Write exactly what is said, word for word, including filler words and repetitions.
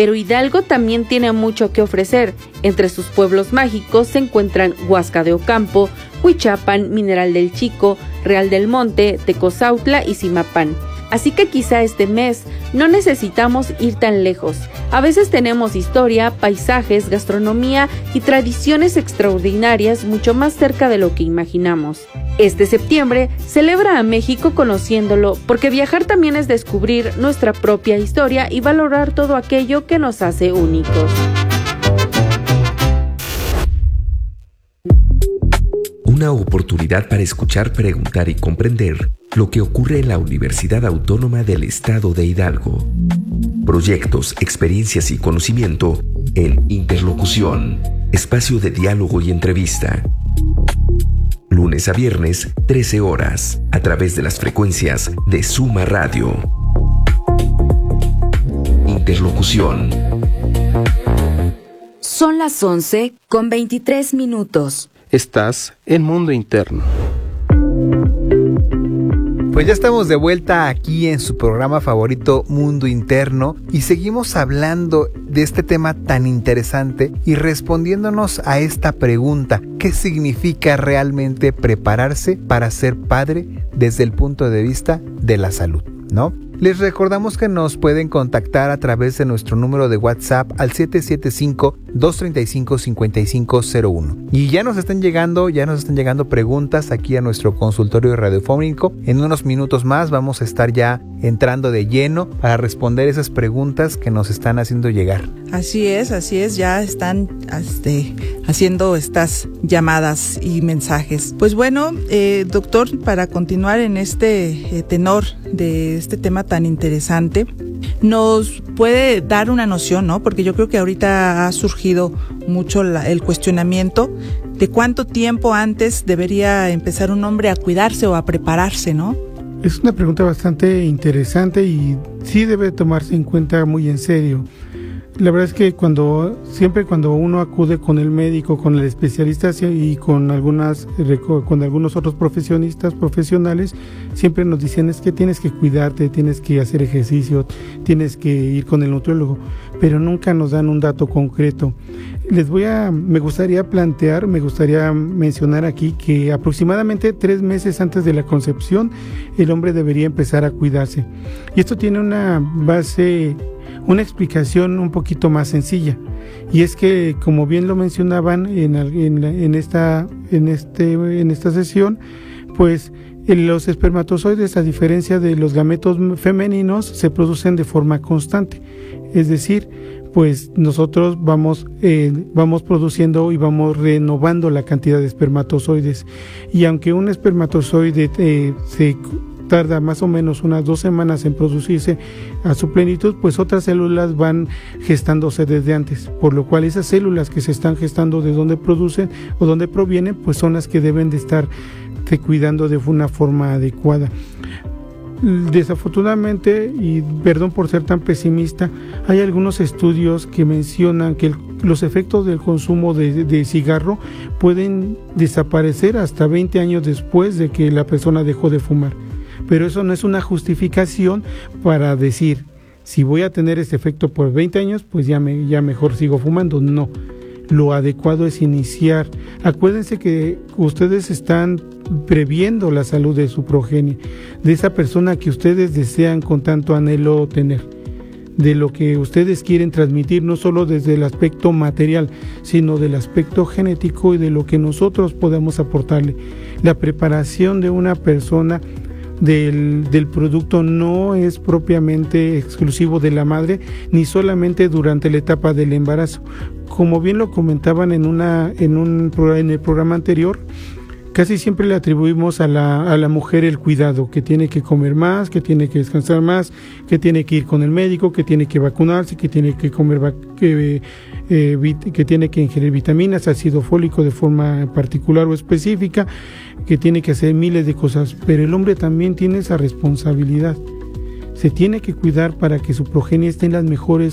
Pero Hidalgo también tiene mucho que ofrecer. Entre sus pueblos mágicos se encuentran Huasca de Ocampo, Huichapan, Mineral del Chico, Real del Monte, Tecozautla y Zimapán. Así que quizá este mes no necesitamos ir tan lejos. A veces tenemos historia, paisajes, gastronomía y tradiciones extraordinarias mucho más cerca de lo que imaginamos. Este septiembre celebra a México conociéndolo, porque viajar también es descubrir nuestra propia historia y valorar todo aquello que nos hace únicos. Una oportunidad para escuchar, preguntar y comprender lo que ocurre en la Universidad Autónoma del Estado de Hidalgo. Proyectos, experiencias y conocimiento en Interlocución, espacio de diálogo y entrevista. Lunes a viernes, trece horas, a través de las frecuencias de Suma Radio. Interlocución. Son las once con veintitrés minutos. Estás en Mundo Interno. Pues ya estamos de vuelta aquí en su programa favorito Mundo Interno y seguimos hablando de este tema tan interesante y respondiéndonos a esta pregunta: ¿qué significa realmente prepararse para ser padre desde el punto de vista de la salud, ¿no? Les recordamos que nos pueden contactar a través de nuestro número de WhatsApp al siete siete cinco, dos tres cinco, cinco cinco cero uno. Y ya nos están llegando, ya nos están llegando preguntas aquí a nuestro consultorio radiofónico. En unos minutos más vamos a estar ya entrando de lleno para responder esas preguntas que nos están haciendo llegar. Así es, así es, ya están este, haciendo estas llamadas y mensajes. Pues bueno, eh, doctor, para continuar en este eh, tenor de este tema tan interesante, nos puede dar una noción, ¿no? Porque yo creo que ahorita ha surgido mucho la, el cuestionamiento de cuánto tiempo antes debería empezar un hombre a cuidarse o a prepararse, ¿no? Es una pregunta bastante interesante y sí debe tomarse en cuenta muy en serio. La verdad es que cuando siempre cuando uno acude con el médico, con el especialista y con algunas con algunos otros profesionistas profesionales, siempre nos dicen es que tienes que cuidarte, tienes que hacer ejercicio, tienes que ir con el nutriólogo, pero nunca nos dan un dato concreto. Les voy a, me gustaría plantear, me gustaría mencionar aquí que aproximadamente tres meses antes de la concepción, el hombre debería empezar a cuidarse. Y esto tiene una base, una explicación un poquito más sencilla, y es que, como bien lo mencionaban en, en, en, esta, en, este, en esta sesión, pues los espermatozoides, a diferencia de los gametos femeninos, se producen de forma constante, es decir, pues nosotros vamos, eh, vamos produciendo y vamos renovando la cantidad de espermatozoides, y aunque un espermatozoide eh, se tarda más o menos unas dos semanas en producirse a su plenitud, pues otras células van gestándose desde antes, por lo cual esas células que se están gestando de donde producen o donde provienen, pues son las que deben de estar te cuidando de una forma adecuada. Desafortunadamente, y perdón por ser tan pesimista, hay algunos estudios que mencionan que el, los efectos del consumo de, de cigarro pueden desaparecer hasta veinte años después de que la persona dejó de fumar. Pero eso no es una justificación para decir, si voy a tener este efecto por veinte años, pues ya, me, ya mejor sigo fumando. No, lo adecuado es iniciar. Acuérdense que ustedes están previendo la salud de su progenie, de esa persona que ustedes desean con tanto anhelo tener, de lo que ustedes quieren transmitir, no solo desde el aspecto material, sino del aspecto genético y de lo que nosotros podemos aportarle. La preparación de una persona Del, del producto no es propiamente exclusivo de la madre, ni solamente durante la etapa del embarazo. Como bien lo comentaban en una en un en el programa anterior, casi siempre le atribuimos a la, a la mujer el cuidado, que tiene que comer más, que tiene que descansar más, que tiene que ir con el médico, que tiene que vacunarse, que tiene que comer que, eh, vit, que tiene que ingerir vitaminas, ácido fólico de forma particular o específica, que tiene que hacer miles de cosas, pero el hombre también tiene esa responsabilidad. Se tiene que cuidar para que su progenie esté en las mejores